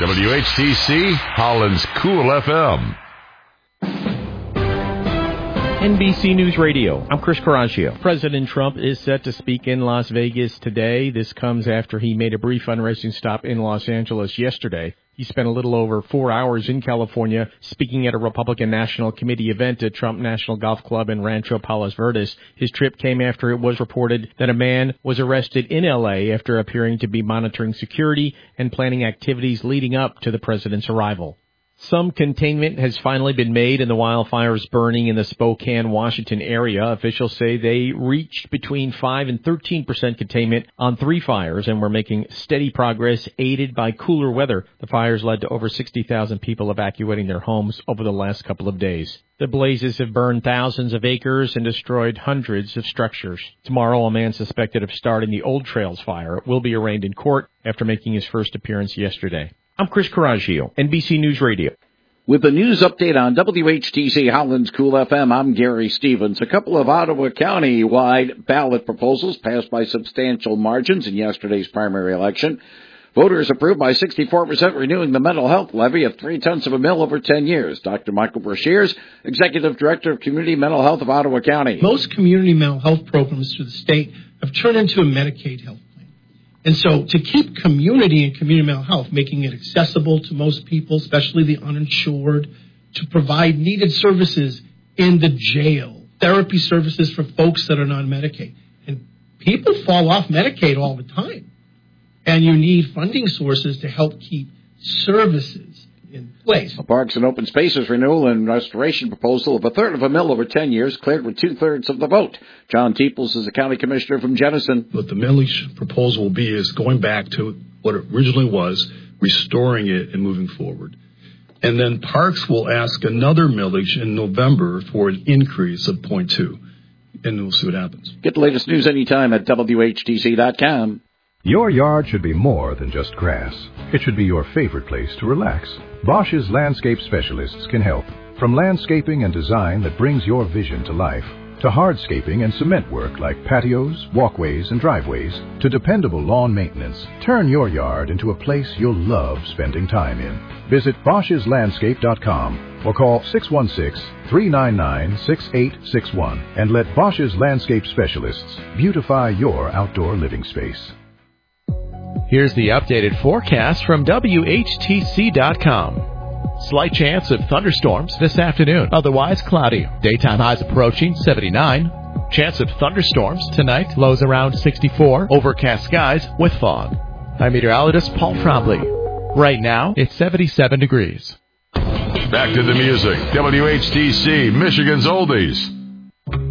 WHTC, Holland's Cool FM. NBC News Radio. I'm Chris Coraggio. President Trump is set to speak in Las Vegas today. This comes after he made a brief fundraising stop in Los Angeles yesterday. He spent a little over 4 hours in California speaking at a Republican National Committee event at Trump National Golf Club in Rancho Palos Verdes. His trip came after it was reported that a man was arrested in L.A. after appearing to be monitoring security and planning activities leading up to the president's arrival. Some containment has finally been made in the wildfires burning in the Spokane, Washington area. Officials say they reached between 5 and 13% containment on 3 fires and were making steady progress, aided by cooler weather. The fires led to over 60,000 people evacuating their homes over the last couple of days. The blazes have burned thousands of acres and destroyed hundreds of structures. Tomorrow, a man suspected of starting the Old Trails fire will be arraigned in court after making his first appearance yesterday. I'm Chris Coraggio, NBC News Radio. With the news update on WHTC Holland's Cool FM, I'm Gary Stevens. A couple of Ottawa County-wide ballot proposals passed by substantial margins in yesterday's primary election. Voters approved by 64% renewing the mental health levy of 0.3 of a mil over 10 years. Dr. Michael Brashears, Executive Director of Community Mental Health of Ottawa County. Most community mental health programs through the state have turned into a Medicaid health. And so to keep community and community mental health, making it accessible to most people, especially the uninsured, to provide needed services in the jail, therapy services for folks that are non-Medicaid. And people fall off Medicaid all the time. And you need funding sources to help keep services in place. A Parks and Open Spaces renewal and restoration proposal of 1/3 of a mil over 10 years cleared with 2/3 of the vote. John Teeples is a county commissioner from Jenison. What the millage proposal will be is going back to what it originally was, restoring it and moving forward. And then Parks will ask another millage in November for an increase of 0.2. And we'll see what happens. Get the latest news anytime at WHTC.com. Your yard should be more than just grass. It should be your favorite place to relax. Bosch's landscape specialists can help. From landscaping and design that brings your vision to life, to hardscaping and cement work like patios, walkways, and driveways, to dependable lawn maintenance, turn your yard into a place you'll love spending time in. Visit Bosch'sLandscape.com or call 616-399-6861 and let Bosch's landscape specialists beautify your outdoor living space. Here's the updated forecast from WHTC.com. Slight chance of thunderstorms this afternoon. Otherwise cloudy. Daytime highs approaching 79. Chance of thunderstorms tonight. Lows around 64. Overcast skies with fog. I'm meteorologist Paul Trombley. Right now, it's 77 degrees. Back to the music. WHTC, Michigan's Oldies.